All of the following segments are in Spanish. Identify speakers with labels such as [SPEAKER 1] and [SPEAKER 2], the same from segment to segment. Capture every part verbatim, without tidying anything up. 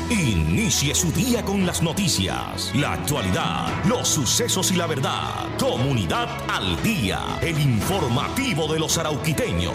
[SPEAKER 1] Inicie su día con las noticias, la actualidad, los sucesos y la verdad. Comunidad al Día, el informativo de los arauquiteños.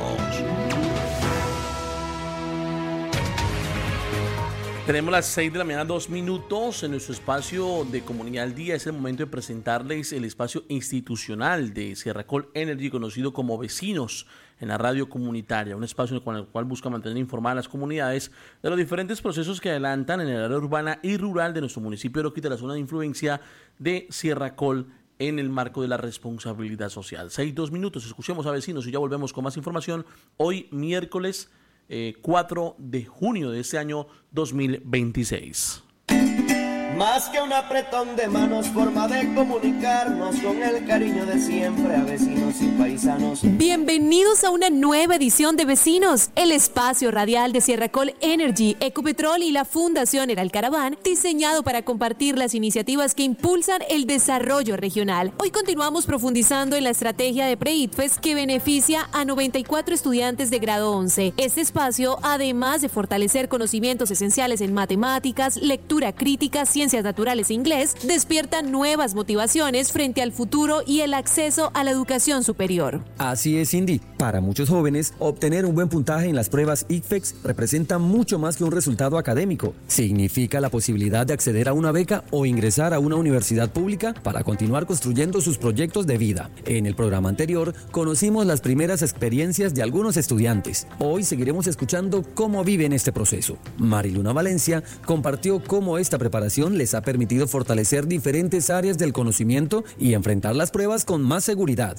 [SPEAKER 2] Tenemos las seis de la mañana, dos minutos en nuestro espacio de Comunidad al Día. Es el momento de presentarles el espacio institucional de Sierracol Energy, conocido como Vecinos, en la radio comunitaria, un espacio con el cual busca mantener informadas a las comunidades de los diferentes procesos que adelantan en el área urbana y rural de nuestro municipio de Arauquita, la zona de influencia de Sierracol, en el marco de la responsabilidad social. Seis, dos minutos, escuchemos a Vecinos y ya volvemos con más información. Hoy, miércoles eh, cuatro de junio de este año dos mil veintiséis.
[SPEAKER 3] Más que un apretón de manos, forma de comunicarnos con el cariño de siempre a vecinos y paisanos.
[SPEAKER 4] Bienvenidos a una nueva edición de Vecinos, el espacio radial de Sierracol Energy, Ecopetrol y la Fundación Heral Caraván, diseñado para compartir las iniciativas que impulsan el desarrollo regional. Hoy continuamos profundizando en la estrategia de Pre-ITFES que beneficia a noventa y cuatro estudiantes de grado once. Este espacio, además de fortalecer conocimientos esenciales en matemáticas, lectura crítica, ciencias naturales e inglés, despierta nuevas motivaciones frente al futuro y el acceso a la educación superior.
[SPEAKER 5] Así es, Cindy. Para muchos jóvenes, obtener un buen puntaje en las pruebas ICFES representa mucho más que un resultado académico. Significa la posibilidad de acceder a una beca o ingresar a una universidad pública para continuar construyendo sus proyectos de vida. En el programa anterior, conocimos las primeras experiencias de algunos estudiantes. Hoy seguiremos escuchando cómo viven este proceso. Mariluna Valencia compartió cómo esta preparación les ha permitido fortalecer diferentes áreas del conocimiento y enfrentar las pruebas con más seguridad.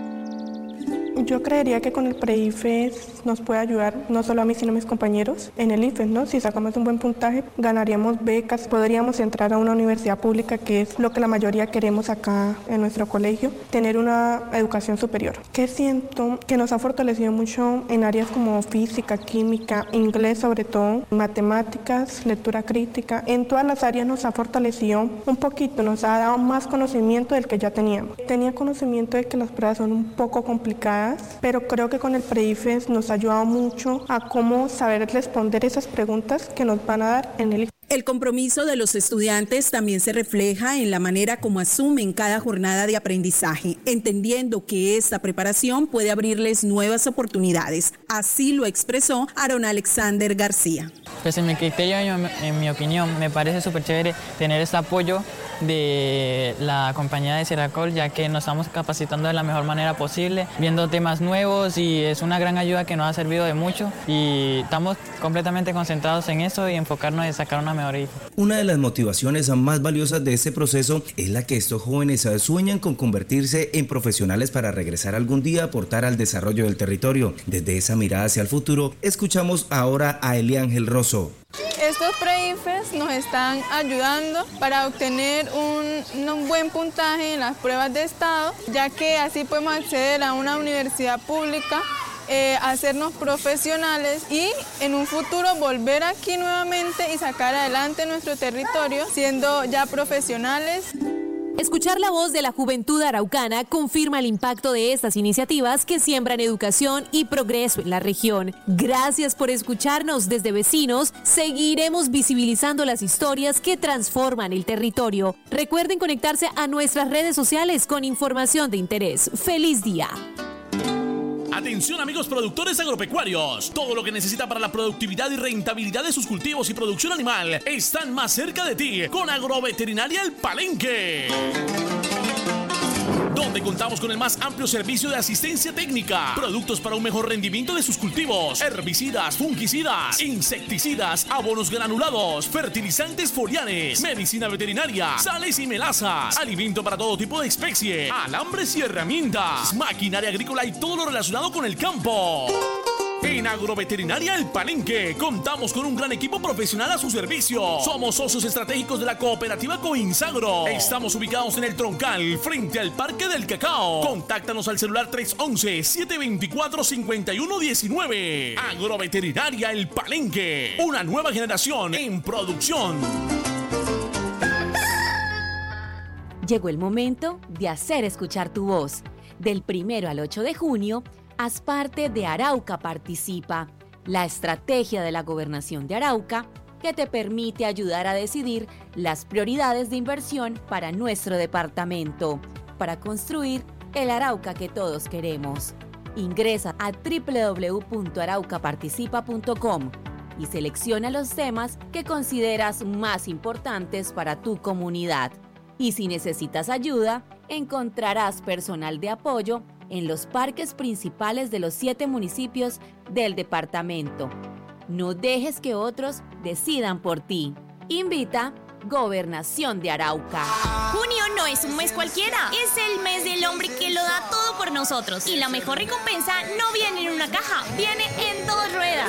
[SPEAKER 6] Yo creería que con el Pre-IFES nos puede ayudar no solo a mí sino a mis compañeros en el IFES, ¿no? Si sacamos un buen puntaje, ganaríamos becas, podríamos entrar a una universidad pública, que es lo que la mayoría queremos acá en nuestro colegio, tener una educación superior. Que siento que nos ha fortalecido mucho en áreas como física, química, inglés sobre todo, matemáticas, lectura crítica. En todas las áreas nos ha fortalecido un poquito, nos ha dado más conocimiento del que ya teníamos. Tenía conocimiento de que las pruebas son un poco complicadas, pero creo que con el Pre-IFES nos ha ayudado mucho a cómo saber responder esas preguntas que nos van a dar en el IFES.
[SPEAKER 7] El compromiso de los estudiantes también se refleja en la manera como asumen cada jornada de aprendizaje, entendiendo que esta preparación puede abrirles nuevas oportunidades. Así lo expresó Aaron Alexander García.
[SPEAKER 8] Pues en mi criterio, en mi opinión, me parece súper chévere tener este apoyo de la compañía de Sierracol, ya que nos estamos capacitando de la mejor manera posible, viendo temas nuevos, y es una gran ayuda que nos ha servido de mucho, y estamos completamente concentrados en eso y enfocarnos en sacar una mejor I F E.
[SPEAKER 9] Una de las motivaciones más valiosas de este proceso es la que estos jóvenes sueñan con convertirse en profesionales para regresar algún día a aportar al desarrollo del territorio. Desde esa mirada hacia el futuro, escuchamos ahora a Eliángel Rosso.
[SPEAKER 10] Estos Pre-IFES nos están ayudando para obtener un, un buen puntaje en las pruebas de estado, ya que así podemos acceder a una universidad pública, eh, hacernos profesionales y en un futuro volver aquí nuevamente y sacar adelante nuestro territorio siendo ya profesionales.
[SPEAKER 4] Escuchar la voz de la juventud araucana confirma el impacto de estas iniciativas que siembran educación y progreso en la región. Gracias por escucharnos desde Vecinos. Seguiremos visibilizando las historias que transforman el territorio. Recuerden conectarse a nuestras redes sociales con información de interés. ¡Feliz día!
[SPEAKER 1] Atención amigos productores agropecuarios, todo lo que necesita para la productividad y rentabilidad de sus cultivos y producción animal están más cerca de ti con Agroveterinaria El Palenque, donde contamos con el más amplio servicio de asistencia técnica, productos para un mejor rendimiento de sus cultivos, herbicidas, fungicidas, insecticidas, abonos granulados, fertilizantes foliares, medicina veterinaria, sales y melazas, alimento para todo tipo de especie, alambres y herramientas, maquinaria agrícola y todo lo relacionado con el campo. En Agroveterinaria El Palenque contamos con un gran equipo profesional a su servicio. Somos socios estratégicos de la cooperativa Coinsagro. Estamos ubicados en el Troncal, frente al Parque del Cacao. Contáctanos al celular tres once, siete veinticuatro, cincuenta y uno diecinueve. Agroveterinaria El Palenque, una nueva generación en producción.
[SPEAKER 4] Llegó el momento de hacer escuchar tu voz. Del primero al ocho de junio, haz parte de Arauca Participa, la estrategia de la Gobernación de Arauca
[SPEAKER 11] que te permite ayudar a decidir las prioridades de inversión para nuestro departamento, para construir el Arauca que todos queremos. Ingresa a doble u doble u doble u punto arauca participa punto com y selecciona los temas que consideras más importantes para tu comunidad. Y si necesitas ayuda, encontrarás personal de apoyo en los parques principales de los siete municipios del departamento. No dejes que otros decidan por ti. Invita Gobernación de Arauca.
[SPEAKER 12] Junio no es un mes cualquiera, es el mes del hombre que lo da todo por nosotros. Y la mejor recompensa no viene en una caja, viene en dos ruedas.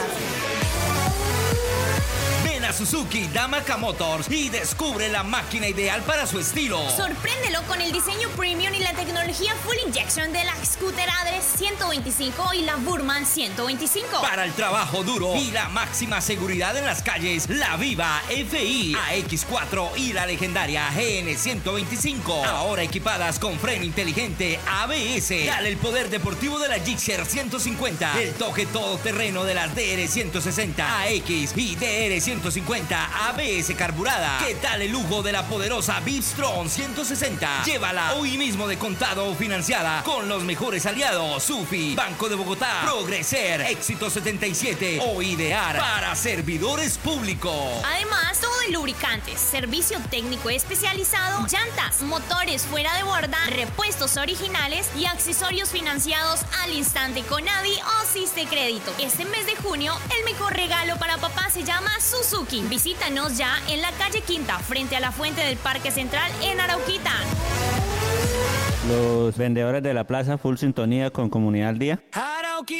[SPEAKER 13] Ven a Suzuki Damaca Motors y descubre la máquina ideal para su estilo.
[SPEAKER 12] Sorpréndelo con el diseño premium y la tecnología full injection de la Scooter Adres ciento veinticinco y la Burman ciento veinticinco.
[SPEAKER 13] Para el trabajo duro y la máxima seguridad en las calles, la Viva F I A X cuatro y la legendaria G N ciento veinticinco. Ahora equipadas con freno inteligente A B S. Dale el poder deportivo de la Gixxer ciento cincuenta. El toque todoterreno de las D R ciento sesenta A X y D R ciento cincuenta A B S carburada. ¿Qué tal el lujo de la poderosa Bigstrom ciento sesenta? Llévala hoy mismo de contado o financiada con los mejores aliados: Sufi, Banco de Bogotá, Progreser, Éxito setenta y siete o Idear para servidores públicos.
[SPEAKER 12] Además, todo en lubricantes, servicio técnico especializado, llantas, motores fuera de borda, repuestos originales y accesorios financiados al instante con Adi o Siste Crédito. Este mes de junio, el mejor regalo para papá se llama Suzuki. Visítanos ya en la calle Quinta, frente a la fuente del Parque Central en Arauquita.
[SPEAKER 14] Los vendedores de la plaza, full sintonía con Comunidad al Día.